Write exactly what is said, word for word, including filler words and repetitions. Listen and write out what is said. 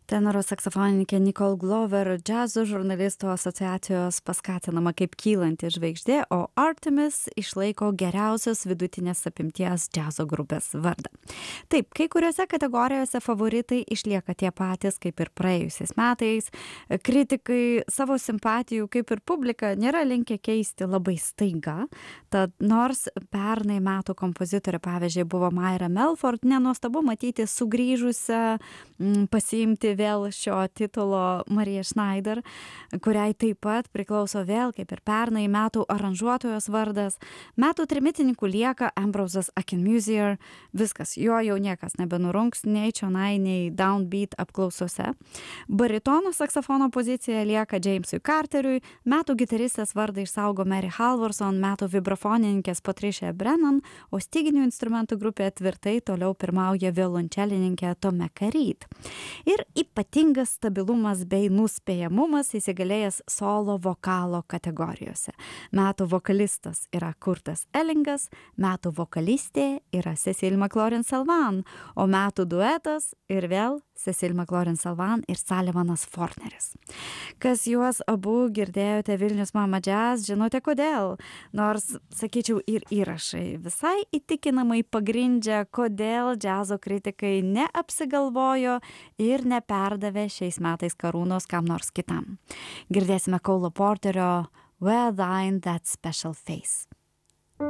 Tenoro saksofonininkė Nicole Glover džiazo žurnalistų asociacijos paskatinama kaip kylanti žvaigždė, o Artemis išlaiko geriausios vidutinės apimties džiazo grupės vardą. Taip, kai kuriuose kategorijose favoritai išlieka tie patys kaip ir praėjusiais metais. Kritikai savo simpatijų kaip ir publika nėra linkę keisti labai staiga. Tad nors pernai metų kompozitorė, pavyzdžiui, buvo Myra Melford, nenuostabu matyti sugrįžusią m, pasiimti vėl šio titulo Marija Schneider, kuriai taip pat priklauso vėl, kaip ir pernai, metų aranžuotojos vardas. Metų trimitininkų lieka Ambrosas Akinmusier. Viskas, jo jau niekas nebenurungs nei čionai, nei downbeat apklausose. Baritono saksofono pozicija lieka Jamesui Carteriui. Metų gitaristės vardą išsaugo Mary Halvorson, metų vibrafonininkės Patricia Brennan, o styginių instrumentų grupė tvirtai toliau pirmauja violončelininkė Tomeka Reed. Ir ypatingas stabilumas bei nuspėjamumas įsigalėjęs solo vokalo kategorijose. Metų vokalistas yra Kurtas Ellingas, metų vokalistė yra Cecile McLaurin-Salvant, o metų duetas ir vėl Cecile McLaurin-Salvant ir Salivanas Forneris. Kas juos abu girdėjote Vilnius Mama Jazz, žinote kodėl. Nors, sakyčiau, ir įrašai visai įtikinamai pagrindžia, kodėl džiazo kritikai neapsigalvojo ir neperdavė šiais metais karūnos kam nors kitam. Girdėsime Cole Porterio Where Thine That Special Face.